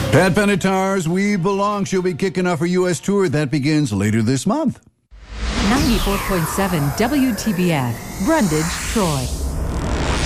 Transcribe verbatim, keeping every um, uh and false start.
Pat Benatar's We Belong. She'll be kicking off her U S tour. That begins later this month. ninety-four point seven W T B F, Brundage, Troy.